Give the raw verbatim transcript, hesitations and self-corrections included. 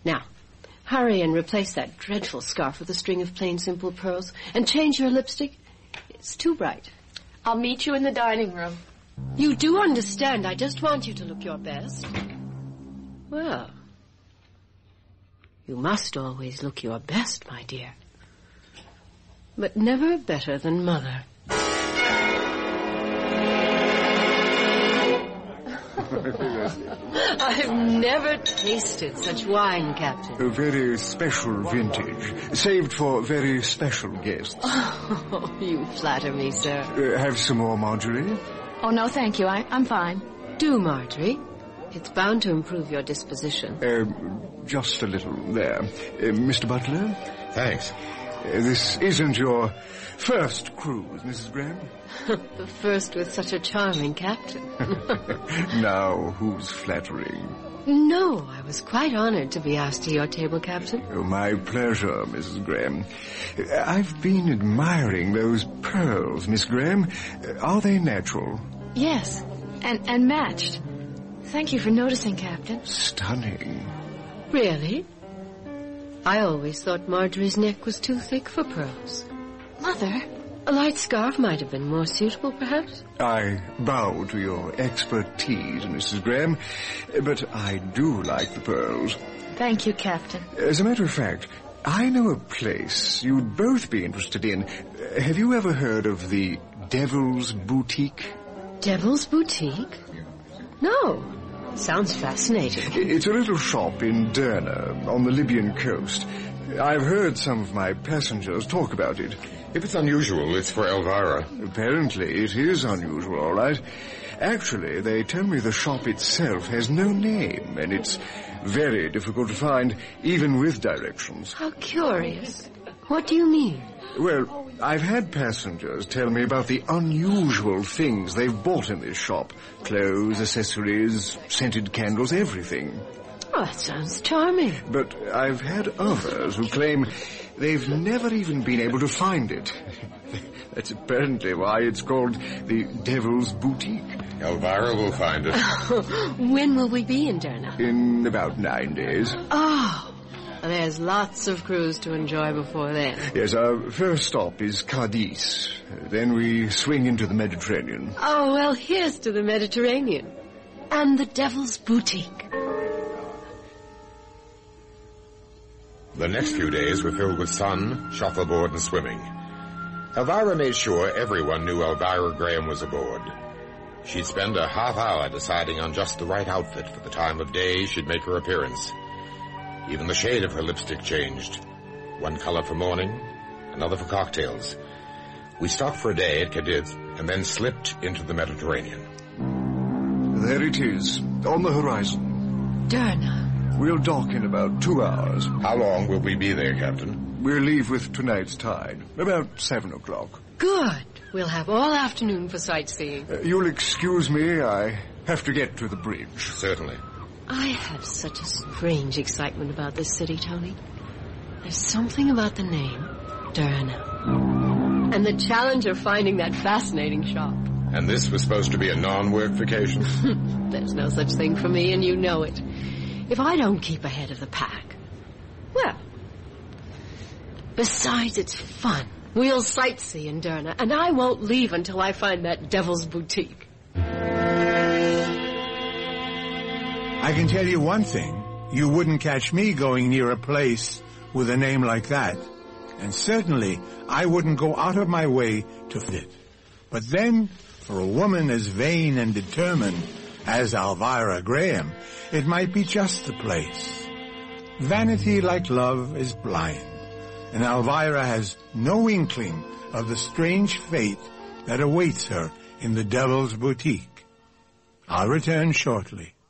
Now, hurry and replace that dreadful scarf with a string of plain, simple pearls. And change your lipstick. It's too bright. I'll meet you in the dining room. You do understand. I just want you to look your best. Well, you must always look your best, my dear. But never better than Mother. I've never tasted such wine, Captain. A very special vintage, saved for very special guests. Oh, you flatter me, sir. Uh, have some more, Marjorie? Oh, no, thank you. I, I'm fine. Do, Marjorie. It's bound to improve your disposition. Uh, just a little. There. Uh, Mister Butler? Thanks. Uh, this isn't your first cruise, Missus Graham? The first with such a charming captain. Now, who's flattering? No, I was quite honored to be asked to your table, Captain. Oh, my pleasure, Missus Graham. I've been admiring those pearls, Miss Graham. Are they natural? Yes, and, and matched. Thank you for noticing, Captain. Stunning. Really? I always thought Marjorie's neck was too thick for pearls. Mother? A light scarf might have been more suitable, perhaps. I bow to your expertise, Missus Graham, but I do like the pearls. Thank you, Captain. As a matter of fact, I know a place you'd both be interested in. Have you ever heard of the Devil's Boutique? Devil's Boutique? No. Sounds fascinating. It's a little shop in Derna, on the Libyan coast. I've heard some of my passengers talk about it. If it's unusual, it's for Elvira. Apparently, it is unusual, all right. Actually, they tell me the shop itself has no name, and it's very difficult to find, even with directions. How curious. What do you mean? Well, I've had passengers tell me about the unusual things they've bought in this shop. Clothes, accessories, scented candles, everything. Oh, that sounds charming. But I've had others who claim they've never even been able to find it. That's apparently why it's called the Devil's Boutique. Elvira will find it. When will we be in Derna? In about nine days. Oh, there's lots of cruise to enjoy before then. Yes, our first stop is Cadiz. Then we swing into the Mediterranean. Oh, well, here's to the Mediterranean. And the Devil's Boutique. The next few days were filled with sun, shuffleboard, and swimming. Elvira made sure everyone knew Elvira Graham was aboard. She'd spend a half hour deciding on just the right outfit for the time of day she'd make her appearance. Even the shade of her lipstick changed. One color for morning, another for cocktails. We stopped for a day at Cadiz and then slipped into the Mediterranean. There it is, on the horizon. Derna. We'll dock in about two hours. How long will we be there, Captain? We'll leave with tonight's tide, about seven o'clock. Good. We'll have all afternoon for sightseeing. Uh, you'll excuse me, I have to get to the bridge. Certainly. I have such a strange excitement about this city, Tony. There's something about the name, Derna. And the challenge of finding that fascinating shop. And this was supposed to be a non-work vacation? There's no such thing for me, and you know it. If I don't keep ahead of the pack, well, besides, it's fun. We'll sightsee in Derna, and I won't leave until I find that Devil's Boutique. I can tell you one thing. You wouldn't catch me going near a place with a name like that. And certainly, I wouldn't go out of my way to fit. But then, for a woman as vain and determined as Elvira Graham, it might be just the place. Vanity, like love, is blind, and Elvira has no inkling of the strange fate that awaits her in the Devil's Boutique. I'll return shortly.